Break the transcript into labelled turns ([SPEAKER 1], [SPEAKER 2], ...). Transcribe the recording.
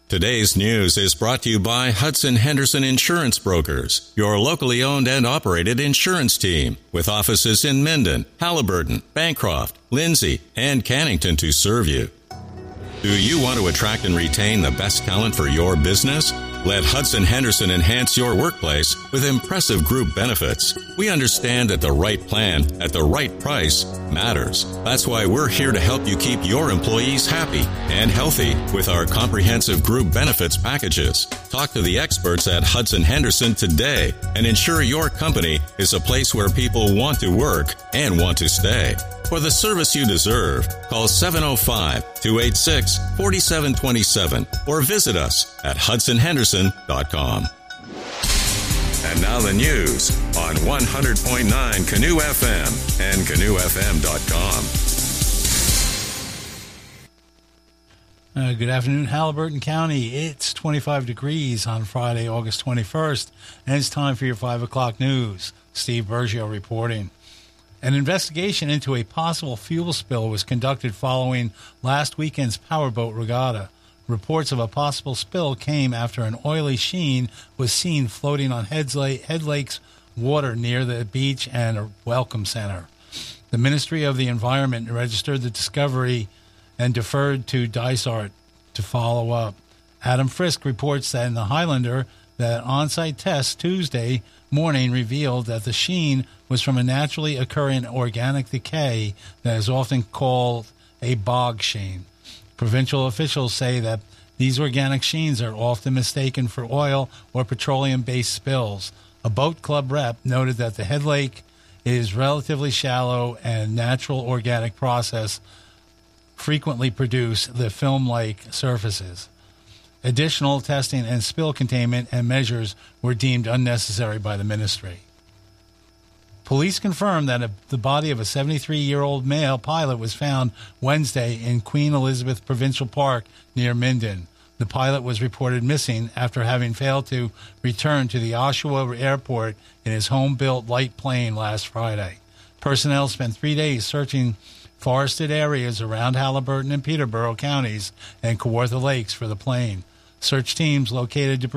[SPEAKER 1] Today's news is brought to you by Hudson Henderson Insurance Brokers, your locally owned and operated insurance team, with offices in Minden, Halliburton, Bancroft, Lindsay, and Cannington to serve you. Do you want to attract and retain the best talent for your business? Let Hudson Henderson enhance your workplace with impressive group benefits. We understand that the right plan at the right price matters. That's why we're here to help you keep your employees happy and healthy with our comprehensive group benefits packages. Talk to the experts at Hudson Henderson today and ensure your company is a place where people want to work and want to stay. For the service you deserve, call 705-286-4727 or visit us at hudsonhenderson.com. And now the news on 100.9 Canoe FM and canoefm.com.
[SPEAKER 2] Good afternoon, Halliburton County. It's 25 degrees on Friday, August 21st, and it's time for your 5 o'clock news. Steve Bergio reporting. An investigation into a possible fuel spill was conducted following last weekend's powerboat regatta. Reports of a possible spill came after an oily sheen was seen floating on Head Lake's water near the beach and a welcome center. The Ministry of the Environment registered the discovery and deferred to Dysart to follow up. Adam Frisk reports that in the Highlander, that on-site test Tuesday morning revealed that the sheen was from a naturally occurring organic decay that is often called a bog sheen. Provincial officials say that these organic sheens are often mistaken for oil or petroleum-based spills. A boat club rep noted that the Head Lake is relatively shallow and natural organic process frequently produce the film-like surfaces. Additional testing and spill containment and measures were deemed unnecessary by the ministry. Police confirmed that the body of a 73-year-old male pilot was found Wednesday in Queen Elizabeth Provincial Park near Minden. The pilot was reported missing after having failed to return to the Oshawa Airport in his home-built light plane last Friday. Personnel spent 3 days searching forested areas around Halliburton and Peterborough counties and Kawartha Lakes for the plane. Search teams located debris